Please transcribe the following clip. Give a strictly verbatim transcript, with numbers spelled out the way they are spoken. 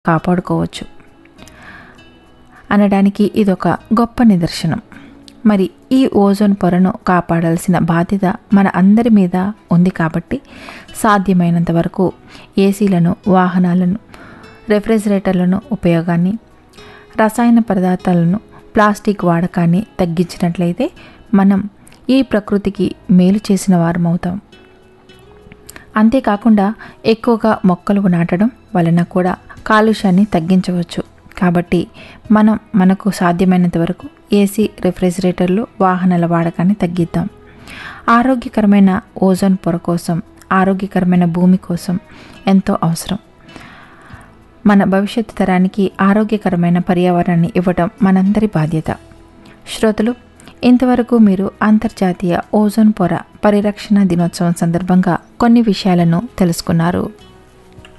కాపాడుకోవచ్చు అనడానికి ఇదొక గొప్ప నిదర్శనం. మరి ఈ ఓజోన్ పొరను కాపాడాల్సిన బాధ్యత మన అందరి మీద ఉంది. కాబట్టి సాధ్యమైనంత వరకు ఏసీలను, వాహనాలను, రెఫ్రిజిరేటర్లను ఉపయోగాన్ని, రసాయన పదార్థాలను, ప్లాస్టిక్ వాడకాన్ని తగ్గించినట్లయితే మనం ఈ ప్రకృతికి మేలు చేసిన వారం అవుతాం. అంతేకాకుండా ఎక్కువగా మొక్కలు నాటడం వలన కూడా కాలుష్యాన్ని తగ్గించవచ్చు. కాబట్టి మనం మనకు సాధ్యమైనంత వరకు ఏసీ, రెఫ్రిజిరేటర్లు, వాహనాల వాడకాన్ని తగ్గిద్దాం. ఆరోగ్యకరమైన ఓజోన్ పొర కోసం, ఆరోగ్యకరమైన భూమి కోసం ఎంతో అవసరం. మన భవిష్యత్తు తరానికి ఆరోగ్యకరమైన పర్యావరణాన్ని ఇవ్వటం మనందరి బాధ్యత. శ్రోతలు, ఇంతవరకు మీరు అంతర్జాతీయ ఓజోన్ పొర పరిరక్షణ దినోత్సవం సందర్భంగా కొన్ని విషయాలను తెలుసుకున్నారు.